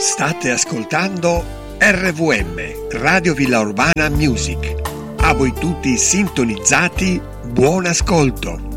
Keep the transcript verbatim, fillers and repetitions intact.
State ascoltando R V M, Radio Villa Urbana Music. A voi tutti sintonizzati, buon ascolto.